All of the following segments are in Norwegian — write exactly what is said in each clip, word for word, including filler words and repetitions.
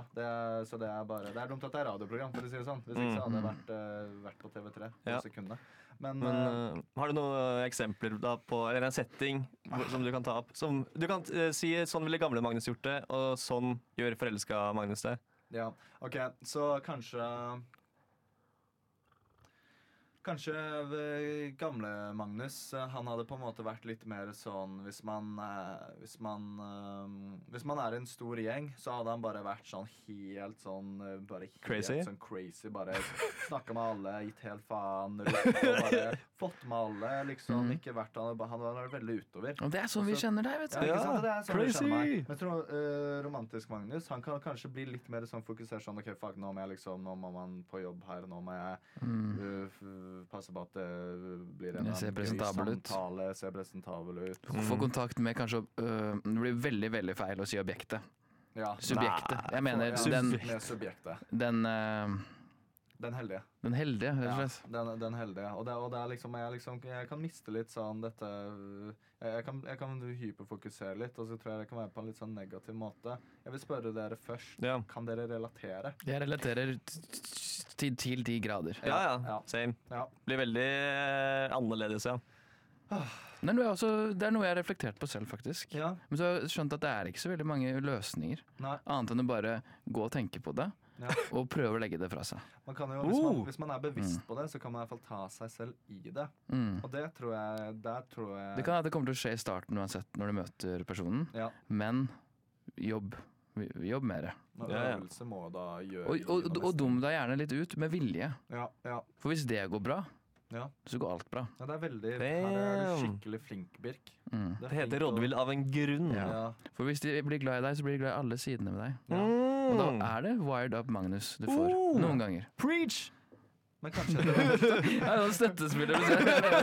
det er, så det er bare Det er dumt at det er radioprogram, for å si det sånn. Hvis ikke så hadde jeg vært, uh, vært på T V tre på Ja. sekundene. Men, Men uh, uh, har du noen eksempler da på eller en setting hvor, som du kan ta opp? Som, du kan uh, si sånn ville gamle Magnus gjort det, og sånn gjør forelska Magnus det. ja, OK, så kanskje Kanskje ved gamle Magnus, eh, han hadde på en måte vært litt mer sånn hvis man, eh, hvis man eh, Hvis man er en stor gjeng, så hadde han bare vært sånn helt sånn eh, bare helt Crazy? sånn crazy. Bare snakka med alle, gitt helt faen, ropt og bare fått med alle. Liksom Mm. ikke vært Han han hadde vært veldig utover. Og det er sånn vi Så- kjenner deg, vet Ja, du. ikke sant? Det er sånn vi crazy! kjenner meg. Men jeg tror eh, romantisk Magnus Han kan kanskje bli litt mer sånn fokusert sånn OK, fuck, nå må jeg liksom Nå må man på jobb her, nå må jeg uh, f- passe på at det blir en Jeg ser eller annen gøy presentabel ut. samtale, ser presentabel ut. Få kontakt med kanskje øh, Det blir veldig veldig feil å si objektet. Ja. Subjektet. Jeg mener ja, den, med subjektet. den, øh, Den heldige. den heldige, rett og Ja, slett. den, den heldige. Og det, og det er liksom jeg, liksom jeg kan miste litt sånn dette Jeg, jeg, kan, jeg kan hyperfokusere litt, og så tror jeg det kan være på en litt sånn negativ måte. Jeg vil spørre dere først. Ja. Kan dere relatere? Jeg relaterer t- t- til til de grader. Ja, ja. Ja. Same. Ja. Blir veldig uh, annerledes, ja. Men det er, også, det er noe jeg har reflektert på selv, faktisk. Ja. Men så har jeg skjønt at det er ikke så veldig mange løsninger. Nei. Annet enn å bare gå og tenke på det, Ja. og prøve å legge det fra seg. Man kan jo, hvis, man, Oh. hvis man er bevisst på det, så kan man i hvert fall ta seg selv i det. Mm. Og det tror jeg, der tror jeg Det kan hende det kommer til å skje i starten uansett når du møter personen, Ja, men jobb. Jobb mer. og Ja, ja. øvelse må da gjøre Og, og, og dum deg gjerne litt ut, med vilje. Ja, ja, For hvis det går bra, ja. så går alt bra. ja, det er veldig Her er du Damn. skikkelig flink, Birk. Mm. Det er Det heter flink å- rådvill av en grunn. Ja. Ja. For hvis de blir glad i deg, så blir de glad i alle sidene med deg. Ja. Og da Mm. er det wired up Magnus du får. Oh. Noen ganger. Preach! Men kanskje det Ja, noen støttespiller du ser.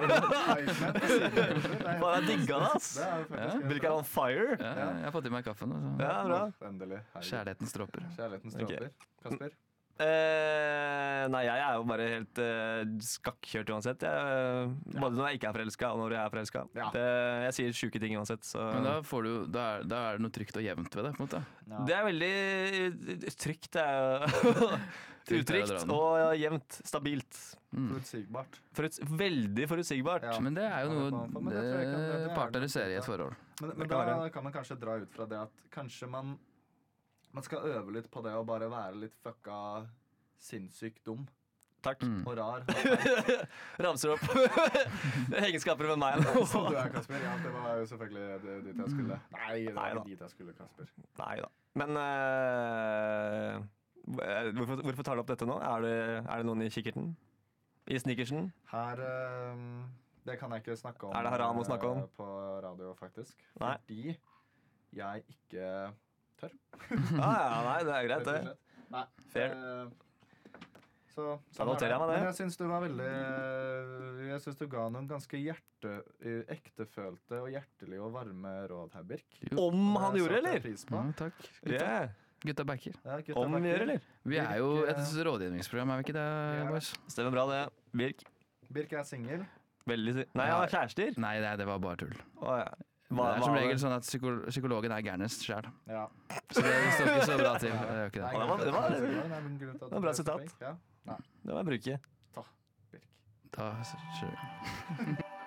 Faen, jeg digga det, ass! Det er jo faktisk Birk er on fire. Ja, jeg har fått i meg kaffen. Altså. Ja, bra. Endelig. Herregud. Kjærlighetens dråper. Kjærligheten stråler. Kasper? Eh, nei, jeg er jo bare helt eh, skakkjørt uansett. Jeg, både når jeg ikke er forelska, og når jeg er forelska. Ja. Jeg sier sjuke ting uansett, så Men da, får du, da, er, da er det noe trygt og jevnt ved det. på en måte. Ja. det er veldig trygt. Det er jo Trygt er å dra utrygt den. og jevnt. Stabilt. Forutsigbart. Foruts veldig forutsigbart. Ja. Men det er jo Ja, noe men det tror jeg kan- det- det er partnere nok ser i det. et forhold. Men, men Det kan da være. kan man kanskje dra ut fra det at kanskje man Man skal øve litt på det å bare være litt fucka sinnssykt dum Takk. Mm. og rar. Ramser opp egenskaper med meg. Som du er, Kasper. Ja, det var jo selvfølgelig det- dit jeg skulle. Nei, det var Nei da. ikke dit jeg skulle, Kasper. Nei da. Men eh, hvorfor, hvorfor tar du opp dette nå? Er det, er det noen i kikkerten? I sneakersen? Her eh, Det kan jeg ikke snakke om Er det haram å snakke om? eh, på radio, faktisk. Nei. Fordi jeg ikke tør. Ah, ja, nei, det er greit, rett og det. slett. Nei. Fair. eh, Så, Da sånn er noterer jeg meg det. Men jeg syns du var veldig Jeg synes du ga noen ganske hjerte, eh, ektefølte og hjertelige og varme råd her, Birk. Om han Det gjorde, satte jeg eller? pris på. Ja, takk. Gutta, Yeah. gutta backer. Ja, gutta Om vi backer. gjør, eller? Vi er jo Birk, et eh, rådgivningsprogram, er vi ikke det, Ja. boys? Stemmer bra, det. Birk. Birk er singel. Veldig si Nei, han har kjærester? Nei, det, det var bare tull. Å, ja. Det Hva, er hva som var regel det? sånn at psyko psykologen er gærnest sjæl. Ja. Så det står ikke så bra til. Det gjør ikke Nei, det. det var- det var- det er en grunn til at det var du bra er så sitat. flink. Ja. Nei, Det må jeg bruke. ta Birk. Da skjønner jeg.